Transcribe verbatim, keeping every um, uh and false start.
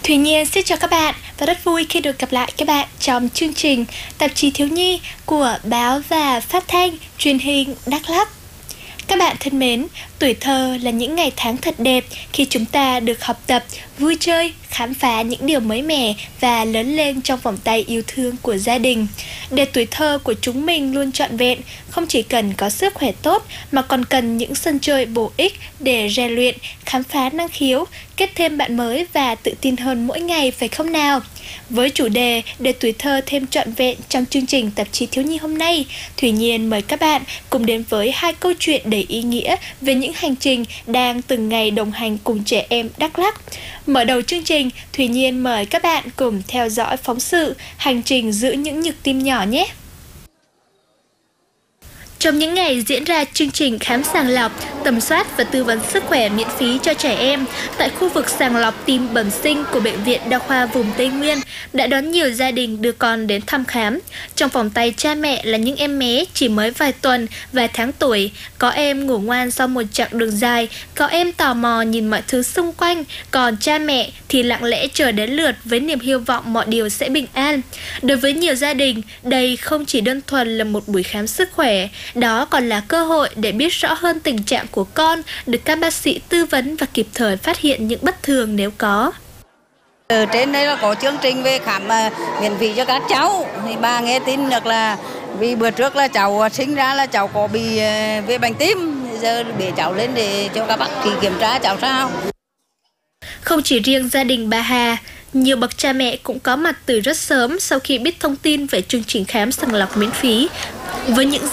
Thủy Nhiên xin chào các bạn và rất vui khi được gặp lại các bạn trong chương trình Tạp chí Thiếu nhi của báo và phát thanh truyền hình Đắk Lắk. Các bạn thân mến, tuổi thơ là những ngày tháng thật đẹp khi chúng ta được học tập, vui chơi, khám phá những điều mới mẻ và lớn lên trong vòng tay yêu thương của gia đình. Để tuổi thơ của chúng mình luôn trọn vẹn, không chỉ cần có sức khỏe tốt mà còn cần những sân chơi bổ ích để rèn luyện, khám phá năng khiếu, kết thêm bạn mới và tự tin hơn mỗi ngày, phải không nào? Với chủ đề để tuổi thơ thêm trọn vẹn trong chương trình Tạp chí Thiếu nhi hôm nay, Thủy Nhiên mời các bạn cùng đến với hai câu chuyện đầy ý nghĩa về những hành trình đang từng ngày đồng hành cùng trẻ em Đắk Lắk. Mở đầu chương trình, Thủy Nhiên mời các bạn cùng theo dõi phóng sự Hành trình giữ những nhịp tim nhỏ nhé. Trong những ngày diễn ra chương trình khám sàng lọc, tầm soát và tư vấn sức khỏe miễn phí cho trẻ em tại khu vực sàng lọc tim bẩm sinh của Bệnh viện Đa khoa vùng Tây Nguyên đã đón nhiều gia đình đưa con đến thăm khám. Trong vòng tay cha mẹ là những em bé chỉ mới vài tuần, vài tháng tuổi, có em ngủ ngoan sau một chặng đường dài, có em tò mò nhìn mọi thứ xung quanh, còn cha mẹ thì lặng lẽ chờ đến lượt với niềm hy vọng mọi điều sẽ bình an. Đối với nhiều gia đình, đây không chỉ đơn thuần là một buổi khám sức khỏe, đó còn là cơ hội để biết rõ hơn tình trạng của con, được các bác sĩ tư vấn và kịp thời phát hiện những bất thường nếu có. Ở trên đây là có chương trình về khám uh, miễn phí cho các cháu. Thì bà nghe tin được là vì bữa trước là cháu sinh ra là cháu có bị uh, về bệnh tim, giờ để cháu lên để cho các bác sĩ kiểm tra cháu sao. Không chỉ riêng gia đình bà Hà, nhiều bậc cha mẹ cũng có mặt từ rất sớm sau khi biết thông tin về chương trình khám sàng lọc miễn phí. Với những